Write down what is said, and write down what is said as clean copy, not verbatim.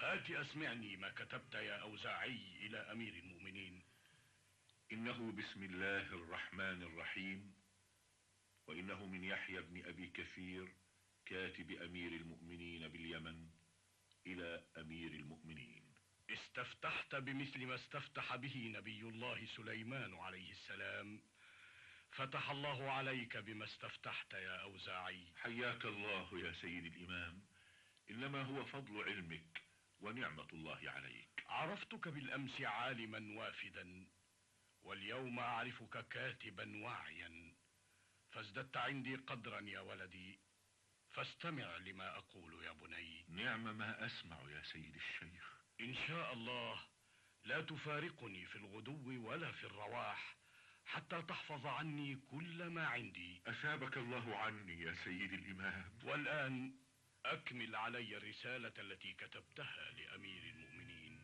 هات أسمعني ما كتبت يا أوزاعي إلى أمير المؤمنين. إنه بسم الله الرحمن الرحيم، وإنه من يحيى بن أبي كثير كاتب أمير المؤمنين باليمن إلى أمير المؤمنين. استفتحت بمثل ما استفتح به نبي الله سليمان عليه السلام، فتح الله عليك بما استفتحت يا أوزاعي. حياك الله يا سيد الإمام، إنما هو فضل علمك ونعمة الله عليك. عرفتك بالأمس عالما وافدا، واليوم أعرفك كاتبا واعيا، فازددت عندي قدرا يا ولدي، فاستمع لما أقول يا بني. نعم ما أسمع يا سيد الشيخ. إن شاء الله لا تفارقني في الغدو ولا في الرواح، حتى تحفظ عني كل ما عندي. أثابك الله عني يا سيد الإمام. والآن أكمل علي الرسالة التي كتبتها لأمير